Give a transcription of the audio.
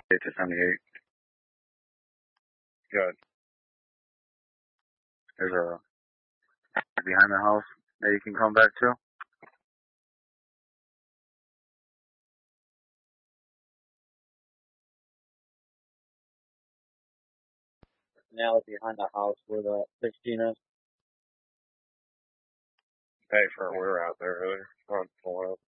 to 78. Good. There's a behind the house that you can come back to. An alley behind the house where the 16 is. Hey, for we were out there earlier. Pull up.